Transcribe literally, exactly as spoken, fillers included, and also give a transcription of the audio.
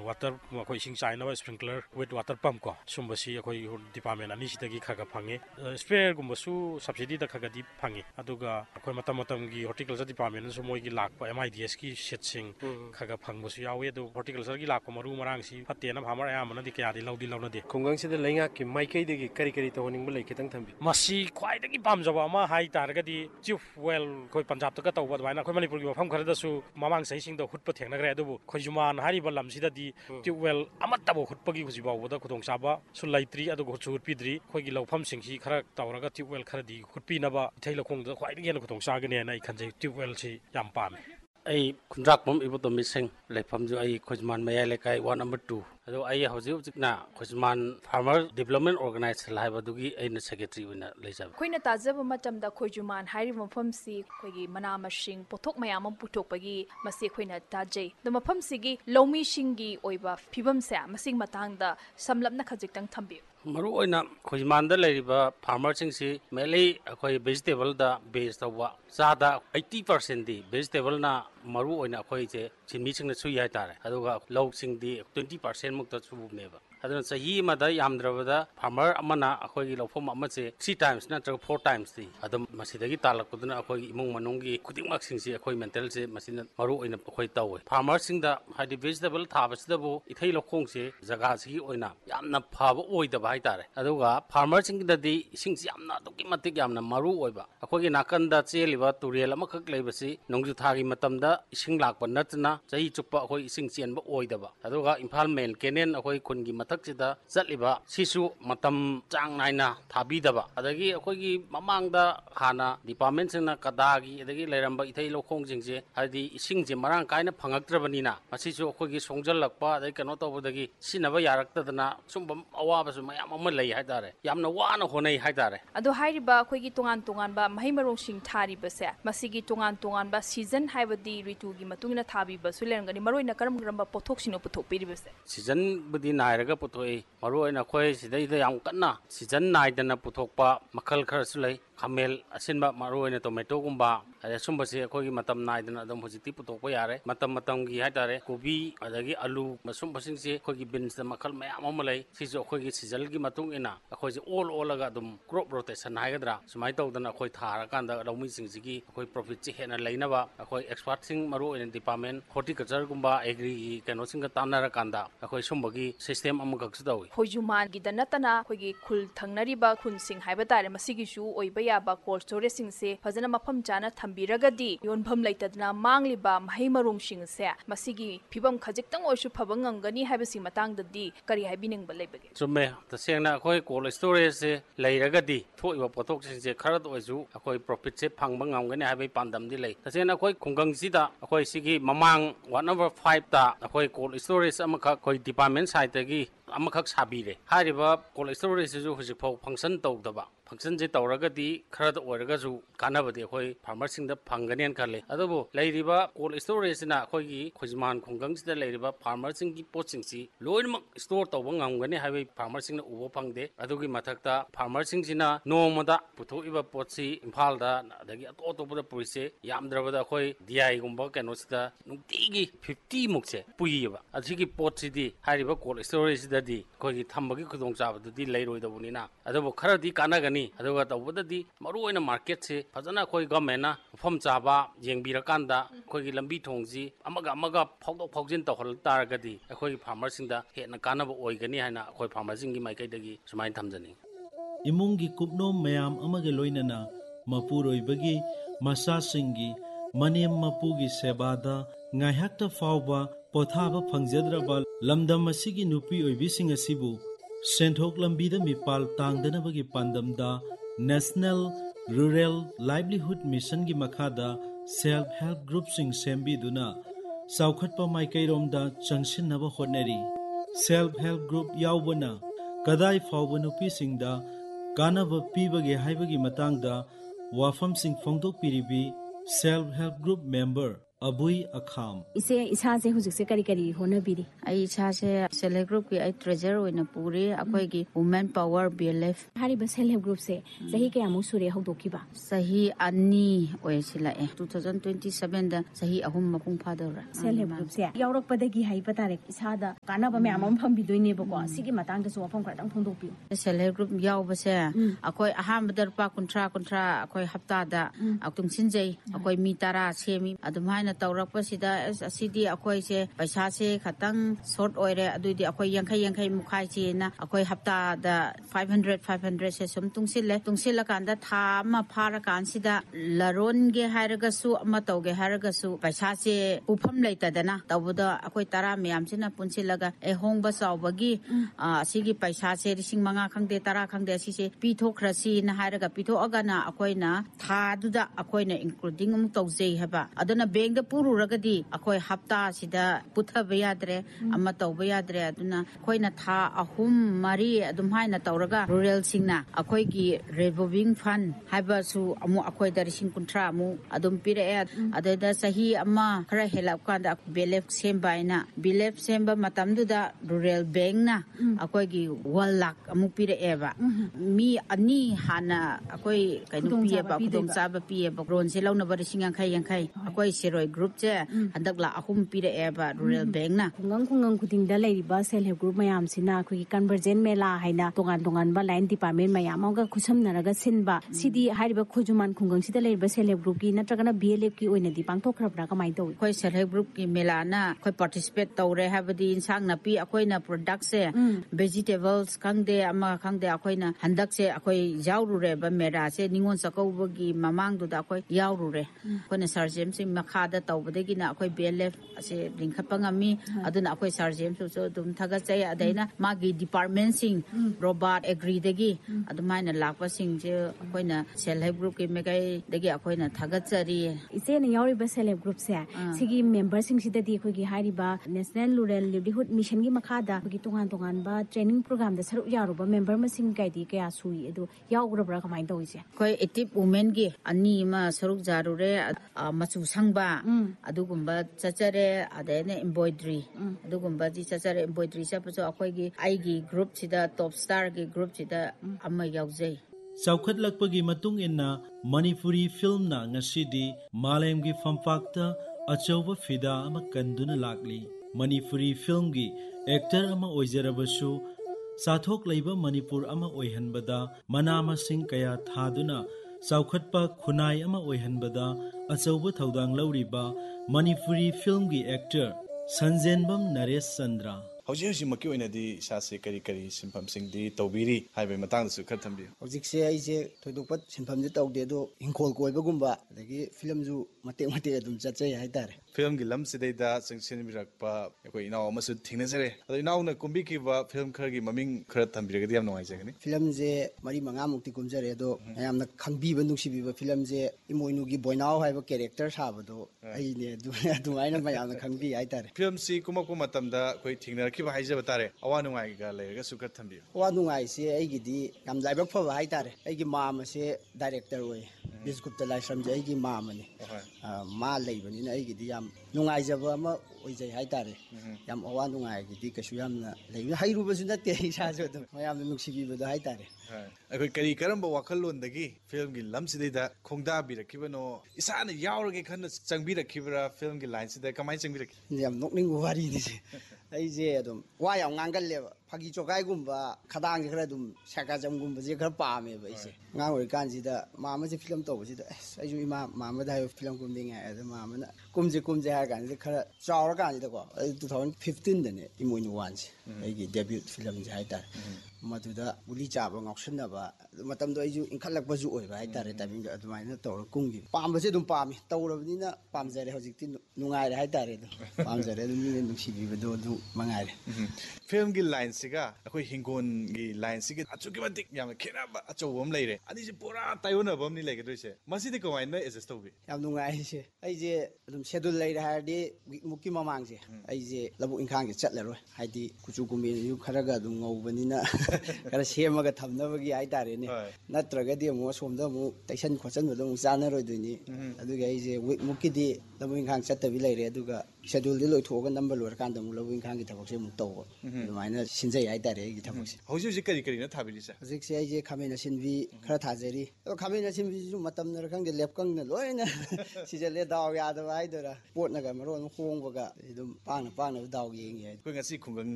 water ko ising chaina wa sprinkler with water pump ko sumbasi akoi department ani sidagi khaga phange sprayer gumba su subsidy da khaga di phange aduga akoi matam matam gi horticulture department su moi gi lakpa M I D S ki shitsing khaga phangba su yawe adu horticulture gi lakpa maru marang si fatte na hamar aya mana di kya di laudi launa de khungang sida lainga ki maikai de gi kari kari to honing bulai kitang thambi masi khwai da gi pamjaba ma hai targa di chief well koi punjab to ka tawba baina koi manipur gi mafam khara da su mamang sai sing da hutpa thengna gre adu khoi juman hari balam sida di chief well amata bo hutpa gi huji bawo da khudong saba su laitri adu go chu pidri khoi gi lawfam sing si khara tawraga chief well khara di hutpi na ba thai lokong da khwai gi na khudong sa ga ne na i khanjai chief well si yam pam ai khunrak pom ibo to miseng lepham ju ai khojman maya lekai one number two ado ai hauji ujikna khojman farmer development organization laiba dugi aina secretary una leijab khoina tajaba matamda khojuman hairi mafam si khoigi mana mashing pothok mayam am puthok pagi masi khoina tajai the mafam sigi lomi shingi oiba phibam sa masing matang da samlapna khajik tang thambi maru oina khojman da leiriba farmer sing si meli akhoi vegetable da base tawa sada eighty percent di vegetable na maru oina akhoi je chimi sing na sui hai tare aduga law sing di twenty percent muk ta chu meba aduna sahi ma da yamdrabada farmer amana akhoi gi lawfom ama che three times na tra four times di adum masidagi talakuduna akhoi imung manungi kudingmak sing si akhoi mental se masina maru oina akhoi tawe farmer sing da hadi vegetable thabasida bu ithai lokhong se jaga si oina yamna phaba oida bai tare aduga farmer sing da di sing si yamna duki matik yamna maru oiba akhoi gi nakan da cheliba turel ama khak leibasi nongju thagi matam da ising lakpa natna chahi chuppa akhoi ising chenba oidaba aduga imphal main kenen akhoi kungi mathak sida zatliba sisu matam chang naina thabi daba adagi akhoi gi mamang da hana department sina kadagi adagi leiramba ithai lokhong jingje hadi ising je marang kaina phangaktrabani na masisu akhoi gi songjal lakpa adai kano tobudagi sinaba yaraktadana sumbam awaba su mayam ama lei haidare yamna wana honai haidare ado hairiba akhoi gi tongan tongan ba mahai marong sing thari base masigi tongan tongan ba season haibadi ritu gi matungina thabi ba sulerngani maroina karam gramba pothok sino pothok piribase season budi nairaga pothoi maroina khoi sidai da yam kanna season naidana pothokpa makhal khara sulai khamel asinba maroina tomato gumba ade sumbase akhoi gi matam naidana adom hojiti pothokpa yare matam matam gi haitare kobi adagi alu masum basing se akhoi gi beans da makhal mayam amalai sijo akhoi gi season gi matung ina akhoi je all all aga dum crop rotation haigadra sumai tawdana akhoi thara kanda lawmi sing sigi akhoi profit che hena lainaba akhoi expert sing maru in department horticulture gumba agri kano sing ka tanara kanda akhoi sumbagi system am gak sdawi khojuman gi danatana akhoi gi khul thangnari ba khun sing haiba tare masigi shu oiba ya ba cold storage sing se fazana mafam chana thambiragadi yonpham leitadna mangliba mahai marung sing se masigi phibam khajiktang oisu phabang ngangani haibasi matang dadi kari haibining ba leibage chumme tasengna akhoi cold storage se leiragadi thoiba pothok sing se kharat oisu akhoi profit se phangba ngamgani haibai pandam di lei tasengna akhoi khunggang sida akhoi sigi mamang one number five ta akhoi cold storage amakha akhoi department side gi amakhak sabire hariba cold storage ju hujik phau function tawdaba function je tawragadi kharad oiraga ju kanabadi akhoi farmer sing da phangganian khale adubu leiriba cold storage na akhoi gi khujman khunggang sida leiriba farmer sing gi poching si loinmak store tawba ngamgani haibai farmer sing na ubo phangde adugi mathakta farmer sing sina nomada puthoiba potsi imphal da adagi ato atopda puise yamdrabada akhoi D I gumba kano sida nungtigi fifty mukse puiba adigi potsidi hariba cold storage da di akhoi gi thambagi khudong chabadu di leiroi dabunina adubu kharadi kanagani aduga tawbadadi maru oina market se fajana akhoi government na phom chaba jengbirakanda akhoi gi lambi thongji amaga amaga phawdok phawjin tawhal taragadi akhoi farmer sing da hena kanaba oigani haina akhoi farmer sing gi maikai dagi sumai thamjani imungi kupnom mayam amage loinana mapuroibagi masa singi manem mapugi sebada ngaihakta fawba pothaba phangjadraba lamdam asigi nupi oibising asibu senthok lambida mipal tangdanabagi pandamda national rural livelihood mission gi makhada self help group sing sembiduna saukhatpa maikairomda changsinnaba hotnari self help group yaubana kadai fawba nupi singda kanaba pibage haibagi matangda wafam sing phongdok piribi self help group member अबुई अखाम इसे इसासे हुजिक करी करी होनबीरी आई इसासे self help group की आई treasure ओइना पूरे अखोई की women power BLF हारिबा self help group से सही कयामु सुरे हौदोकिबा सही अन्नी ओइसिलाए twenty twenty-seven दा सही अहुम मपुंग फादौरा सेल्फ हेल्प ग्रुप से यावरकपदगी हाइबा तारे इसादा कानाबा मैम अम फंबिदोइनेबको सिगी मतंगदसु वफम खरदंग फोंदोपियो सेल्फ हेल्प ग्रुप यावबसे अखोई अहामदर पा कुंट्रा कुंट्रा अखोई हप्तादा अक्तुंगसिनजै अखोई मी तरा सेमी अदुमाइना तौरकपसिदा असिदी अखोई से पैसा से खतंग शॉर्ट ओइरे अदुदी अखोई यांखै यांखै मुखाइ चेना अखोई हप्तादा five hundred five hundred से सुम तुंगसिले तुंगसिलकांदा था अमा फारकांसिदा लरोनगे हायरगसु अमा तौगे हायरगसु पैसा से पुफम लैतदना तौबदा अखोई तरा मयामसिना पुंसिलगा ए होंगबा चावबगी असिगी पैसा से रिसिंग मंगा खंगदे तरा खंगदे असिसे पीथोख्रसि न हायरगा पीथोअगना अखोइना थादुदा अखोइना इंक्लूडिंग अमु तौजे हबा अदना बैंक दा पुरुरगदी अखोई हप्ता सिदा पुथबा याद्रे अमा तौबा याद्रे अदुना अखोइना था अहुम मरी अदुमहाइना तौरगा रूरल सिंगना अखोइगी रिवॉल्विंग फंड हाइबासु अमु अखोइ दरिसिंग कुंट्रा अमु अदुम पिरे अददा सही अमा खरा हेलाप कांदा बेलेफ सेमबाइना बेलेफ सेमबा मतमदुदा रूरल बैंक ना अखोइगी one lakh अमु पिरे एबा मी अनि हाना अखोइ कैनु पिएबा खुदोंग चाबा पिएबा रोन से लौनबा रिसिंग यांखै यांखै अखोइ सिरोय ग्रुप जे हंदकला अहुम पिरे एबा रूरल बैंक ना खुंगंग खुंगंग खुदिंगदा लेरिबा सेल्फ हेल्प ग्रुप मयाम सिना अखोइ कन्वर्जेंट मेला हाइना तोगान तोगान बा लाइन डिपार्टमेंट मयाम अमगा खुसमनरगा सिनबा सिदी हारिबा खुजुमान खुंगंग सिदा लेरिबा सेल्फ हेल्प ग्रुप की नत्रगना बीएलएफ की ओइनदी पांगथोखरबरा कमाइ तौ अखोइ सेल्फ हेल्प ग्रुप की मेला ना अखोइ पार्टिसिपेट तौरे हाबदी इंसांग नापी अखोइना प्रोडक्ट से वेजिटेबल्स खंगदे अमा खंगदे अखोइना हंदक से अखोइ यावरुरे बा मेरा से निंगोन सकौबगी ममांगदुदा अखोइ यावरुरे अखोइना सर्जेम सिंग मखादा तौबदगिना अखोइ बीएलएफ असे लिंखपंगामी अदुना अखोइ सर्जेम सु दुम थगचै अदैना मागी डिपार्टमेंट सिंग रोबोट एग्रीदगी अदुमाइना लाकपा सिंग जे अखोइना सेल्फ हेल्प ग्रुप की मेgai दगी अखोइना थगचरी इसेना यावरिबा सेल्फ हेल्प ग्रुप से सिगी मेंबर सिंग सिददी अखोइगी हारिबा नेशनल रूरल लिवलीहुड मिशन की मखादा अखोइगी तोगान तोगान बा ट्रेनिंग प्रोग्राम दा सरुक यारुबा मेंबर मसिंग काइदी कया सुई अदु यावग्रबरा कमाइ तौइसे अखोइ एक्टिव वुमेन की अनि मा सरुक जारुरे मचु संगबा अदुगुम्बा चचरे अदेने एम्ब्रॉयडरी अदुगुम्बा जी चचरे एम्ब्रॉयडरी चपसो अखोइगी आइगी ग्रुप सिदा टॉप स्टार की ग्रुप सिदा अमा यावजै चौखटलक्पगी मतुंग इन्ना मणिपुरी फिल्म ना ngasidi मालेमगी फंपाक्ता अचौबा फिदा अमा कंदुना लागली मणिपुरी फिल्म की एक्टर अमा ओइजरबसु साथोक लैबा मणिपुर अमा ओइहनबदा मनामसिंग कया थादुना चौखटपा खुनाई अमा ओइहनबदा अचौबा थौदांग लौरिबा मणिपुरी फिल्म की एक्टर संजेनबम नरेश चंद्रा हौजी हौजी मक्की ओइनदी सासे करी करी सिंफम सिंगदी तौबीरी हाइबे मतांगदसु खर थंबी हौजिकसे आइसे थोइदोपत सिंफम जे तौदे दो हिंखोल कोइबगुम्बा अदगी फिल्म जु मते मते अदुम चचै हाइतारे फिल्म की लम सिदैदा संगसिन बिरकपा अखोइ इनाव अमसु थिंगनजरे अदो इनावना कुंबी किबा फिल्म खरगी ममिंग खर थंबिरगदी याम नोंगाइजगनी फिल्म जे मरी मंगा मुक्ति कुमजरे दो यामना खंगबीबा नुक्सिबीबा फिल्म जे इमोइनुगी बोइनाव हाइबा कैरेक्टर साबदो आइने दुआइना मयामना खंगबी हाइतारे फिल्म सी कुमको मतमदा कोइ थिंगनरखिबा हाइजबा तारे अवा नुंगाइगा लेरगा सुखर थंबी अवा नुंगाइसे आइगिदी याम लाइबक फबा हाइतारे आइगी माम से डायरेक्टर ओइ बिस्कुप्ता लाइसम जे आइगी मामनी मा लैबनिना आइगिदी याम नुंगाइजबा अमा ओइजै हाइतारे याम अवा नुंगाइगिदी कछु यामना लैबि हाइरुबसु नते इसाजो दम मयामना नुक्सिबीबदो हाइतारे अखोइ करी करम वाखलोंदगी फिल्म की लम सिदैदा खोंगदा बिरखिबनो इसाना यावरगे खन चंगबिरखिबरा फिल्म की लाइन सिदा कमाइ चंगबिरखि याम नोकनिंग वारी दिसे अइजे अदुम वा याम ngangalलेबा फागी चोकाइगुम्बा खदांग खरा दुम साकाजमगुम्बा जे खर पामे बइसे ngang ओइ कानजिदा मामा जे फिल्म तौबसिदा अइजु इमा मामा दाइ फिल्म कुमदिङ आय अदु मामाना कुमजे कुमजे हा कानजिदा खरा चावर कानजिदा को twenty fifteen दने इमोइन वन से अइगी डेब्यूट फिल्म जे हाइता मदुदा उली चाबा ngauसनबा मतमदो अइजु इंखलकबजु ओइबा हाइतारे टाइमिंग अदुमाइना तौर कुंगी पामबसे दुम पामी तौरबनिना पामजरे हजिकति नुंगाइरे हाइतारे दु पामजरे दुम मिने नुसिबिबदो दु मंगाइरे फिल्म की लाइन ꯂꯥꯏꯟꯁꯤꯒ ꯑꯩꯈꯣꯏ ꯍꯤꯡꯒꯣꯜꯒꯤ ꯂꯥꯏꯟꯁꯤꯒꯤ ꯑꯁꯨꯛꯀꯤ ꯃꯇꯤꯛ ꯌꯥꯝꯅ ꯈꯦꯠꯅꯕ ꯑꯆꯧꯕ ꯑꯃ ꯂꯩꯔꯦ ꯑꯅꯤꯁꯤ ꯄꯨꯔꯥ ꯇꯥꯏꯌꯣꯟꯅꯕ ꯑꯃꯅꯤ ꯂꯩꯒꯗꯣꯏꯁꯦ ꯃꯁꯤꯗꯤ ꯀꯃꯥꯏꯅ ꯑꯦꯗꯖꯁ ꯇꯧꯕꯤ ꯌꯥꯝ ꯅꯨꯡꯉꯥꯏꯔꯤꯁꯦ ꯑꯩꯁꯦ ꯑꯗꯨꯝ ꯁꯦꯗꯨꯜ ꯂꯩꯔꯦ ꯍꯥꯏꯔꯗꯤ ꯋꯤꯛꯃꯨꯛꯀꯤ ꯃꯃꯥꯡꯁꯦ ꯑꯩꯁꯦ ꯂꯧꯕꯨꯛ ꯏꯪꯈꯥꯡꯁꯦ ꯆꯠꯂꯔꯣꯏ ꯍꯥꯏꯗꯤ ꯀꯨꯆꯨ ꯀꯨꯃꯦꯟꯁꯨ ꯈꯔꯒ ꯑꯗꯨꯝ ꯉꯧꯕꯅꯤꯅ ꯈꯔ ꯁꯦꯝꯃꯒ ꯊꯝꯅꯕꯒꯤ ꯍꯥꯏꯇꯥꯔꯦꯅꯦ ꯅꯠꯇ꯭ꯔꯒꯗꯤ ꯑꯃꯨꯛ ꯑꯁꯣꯝꯗ ꯑꯃꯨꯛ ꯇꯩꯁꯟ ꯈꯣꯠꯆꯟꯕꯗꯣ ꯑꯃꯨꯛ ꯆꯥꯅꯔꯣꯏꯗꯣꯏꯅꯤ ꯑꯗꯨꯒꯤ ꯑꯩꯁꯦ ꯋꯤꯛꯃꯨꯛꯀꯤꯗꯤ ꯂꯧꯕꯨꯛ ꯏꯪꯈꯥꯡ ꯆꯠꯇꯕꯤ ꯂꯩꯔꯦ ꯑꯗꯨꯒ ꯁꯦꯗꯨꯜꯗꯤ ꯂꯣꯏꯊꯣꯛꯑꯒ ꯅꯝꯕ ꯂꯣꯏꯔꯀꯥꯟꯗ ꯑꯃꯨꯛ ꯂꯧꯕꯨꯛ ꯏꯪꯈꯥꯡꯒꯤ ꯊꯕꯛꯁꯦ ꯑꯃꯨꯛ ꯇꯧꯕ ꯑꯗꯨꯃꯥꯏꯅ ꯁꯤꯟꯖꯩ ꯍꯥꯏꯇꯥꯔꯦ ꯑꯩꯒꯤ ꯊꯕꯛꯁꯦ ꯍꯧꯖꯤꯛ ꯍꯧꯖꯤꯛ ꯀꯔꯤ ꯀꯔꯤꯅ ꯊꯥꯕꯤꯔꯤꯁꯦ ꯍꯧꯖꯤꯛꯁꯦ ꯑꯩꯁꯦ ꯈꯥꯃꯦꯟ ꯑꯁꯤꯟꯕꯤ ꯈꯔ ꯊꯥꯖꯔꯤ ꯑꯗꯣ ꯈꯥꯃꯦꯟ ꯑꯁꯤꯟꯕꯤꯁꯤꯁꯨ ꯃꯇꯝꯅꯔ ꯈꯪꯗꯦ ꯂꯦꯞꯀꯪꯅ ꯂꯣꯏꯅ ꯁꯤꯖꯜꯂꯦ ꯗꯥꯎ ꯌꯥꯗꯕ ꯍꯥꯏꯗꯣꯏꯔꯥ ꯄꯣꯠꯅꯒ ꯃꯔꯣꯟ ꯍꯣꯡꯕꯒ ꯑꯗꯨꯝ ꯄꯥꯡꯅ ꯄꯥꯡꯅꯕ ꯗꯥꯎ ꯌꯦꯡꯉꯤ ꯍꯥꯏ ꯑꯩꯈꯣꯏ ꯉꯁꯤ ꯈꯨꯡꯒꯪ